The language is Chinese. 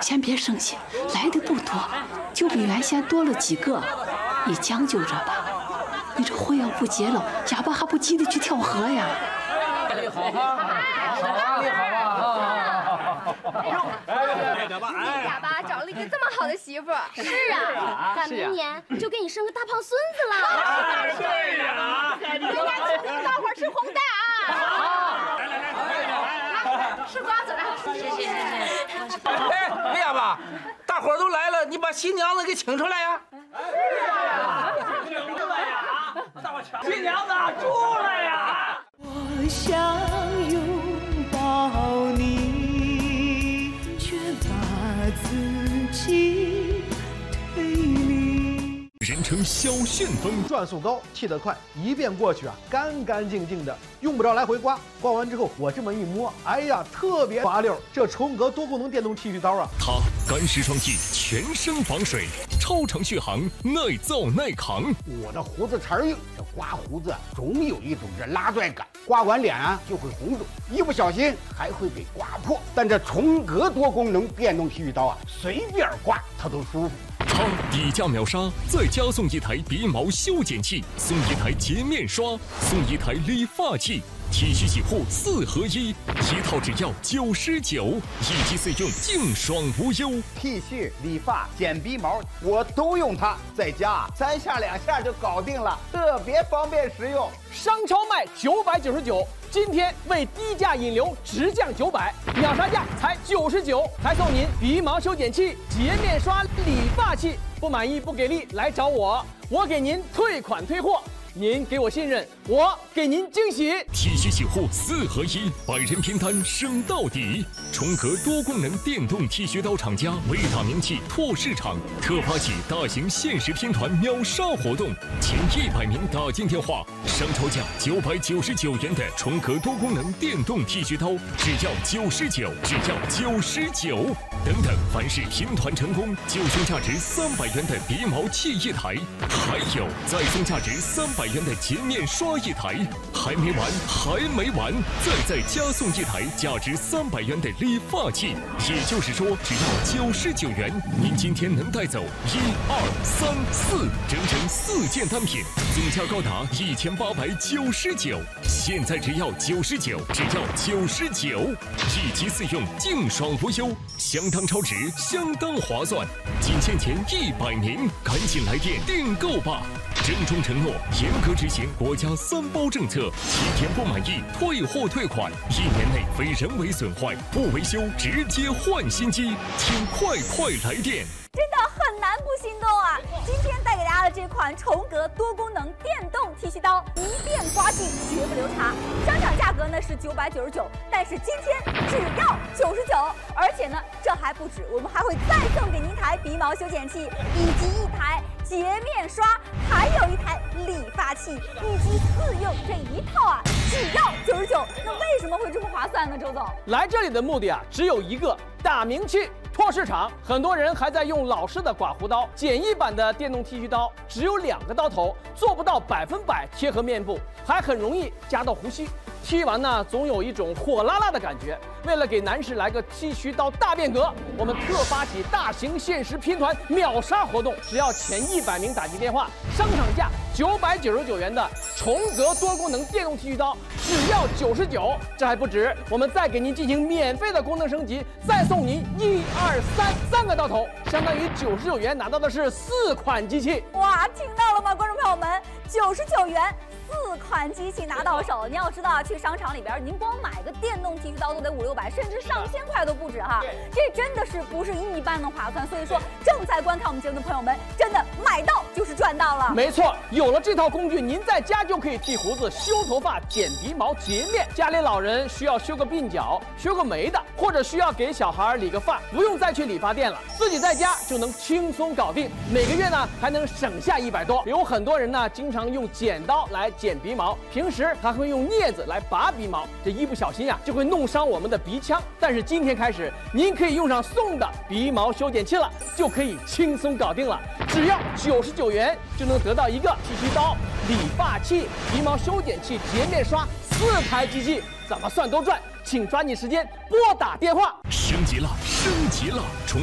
先别生气，来的不多，就比原先多了几个，你将就着吧。你这婚要不结了，哑巴还不急着去跳河呀？ 你好啊，你好啊！ 哑巴找了一个这么好的媳妇儿。是啊，咱明年就给你生个大胖孙子了。 对呀， 明年请你们大伙儿吃红蛋啊！来，吃瓜子来。谢。 哎，哑巴，大伙儿都来了，你把新娘子给请出来呀！ 请出来呀！新娘子出来呀！ 我想拥抱你，却把自己推离。 人称小旋风， 转速高，气得快，一遍过去啊，干干净净的，用不着来回刮。刮完之后，我这么一摸，哎呀，特别滑溜。这重格多功能电动剃须刀啊， 它干湿双击，全身防水，超长续航，耐造耐扛。 我的胡子茬硬，这刮胡子总有一种这拉拽感，刮完脸啊就会红肿，一不小心还会给刮破。但这重格多功能电动剃须刀啊，随便刮它都舒服。 它底价秒杀，再加送一台鼻毛修剪器，送一台洁面刷，送一台理发器，剃须洗护4合1，一套只要99，一机随用净爽无忧。 剃须、理发、剪鼻毛，我都用它，在家3下2下就搞定了，特别方便实用。 商超卖999，今天为低价引流直降900，秒杀价才99，还送您鼻毛修剪器、洁面刷、理发器。不满意不给力来找我，我给您退款退货。您给我信任，我给您惊喜。 剃须洗护4合1，百人拼单省到底。重格多功能电动剃须刀厂家为打名气拓市场，特发起大型限时拼团秒杀活动，前100名打进电话，商超价999元的重格多功能电动剃须刀，只要99，只要99。等等，凡是拼团成功，就送价值300元的鼻毛器1台，还有再送价值300元的洁面刷1台，还没完，还没完，再加送1台价值300元的理发器。也就是说，只要99元，您今天能带走1、2、3、4，整整4件单品，总价高达1899。现在只要99，只要99，一机4用，净爽无忧，相当超值，相当划算。仅限前100名，赶紧来电订购吧！郑重承诺，严格执行国家3包政策，7天不满意退货退款，1年内非人为损坏不维修直接换新机，请快来电！ 真的很难不心动啊！今天带给大家的这款重格多功能电动剃须刀，一遍刮净绝不留茬。商场价格呢是999，但是今天只要99，而且呢这还不止，我们还会再送给您一台鼻毛修剪器，以及1台洁面刷，还有1台理发器，一机4用，这一套啊只要99。那为什么会这么划算呢？周总， 来这里的目的啊只有一个，打名气。拓市场，很多人还在用老式的刮胡刀，简易版的电动剃须刀只有2个刀头，做不到100%贴合面部，还很容易夹到胡须。剃完呢，总有一种火辣辣的感觉。为了给男士来个剃须刀大变革，我们特发起大型限时拼团秒杀活动，只要前100名打进电话，商场价999元的重格多功能电动剃须刀只要99。这还不止，我们再给您进行免费的功能升级，再送您1、2、3个刀头，相当于99元拿到的是4款机器。 哇，听到了吗，观众朋友们？99元。4款机器拿到手，你要知道啊，去商场里边，您光买个电动剃须刀都得500、600，甚至上千块都不止哈。这真的是不是一般的划算。所以说，正在观看我们节目的朋友们，真的买到就是赚到了。 没错，有了这套工具，您在家就可以剃胡子、修头发、剪鼻毛、洁面。家里老人需要修个鬓角、修个眉的，或者需要给小孩理个发，不用再去理发店了，自己在家就能轻松搞定。每个月呢还能省下100多。有很多人呢经常用剪刀来剪鼻毛，平时还会用镊子来拔鼻毛，这一不小心啊就会弄伤我们的鼻腔。但是今天开始，您可以用上送的鼻毛修剪器了，就可以轻松搞定了。只要99元就能得到一个剃须刀、理发器、鼻毛修剪器、洁面刷4台机器，怎么算都赚。请抓紧时间拨打电话。 升级了，升级了！